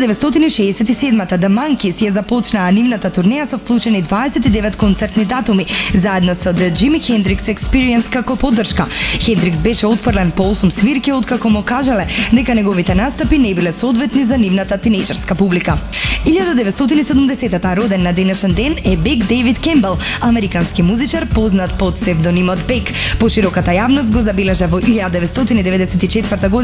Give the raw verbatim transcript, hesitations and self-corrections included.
деветстотини шеесет и седмата The Monkees ја започнаа нивната турнеја со вклучени дваесет и девет концертни датуми, заедно со The Jimi Hendrix Experience како поддршка. Хендрикс беше отфрлен по осум свирки откако му кажале дека неговите настапи не биле соодветни за нивната тинејџерска публика. илјада деветстотини и седумдесетата роден на денешен ден е Бек Дейвид Кембел, американски музичар познат под псевдонимот Бек. Пошироката јавност го забележа во илјада деветстотини и деветдесет и четврта година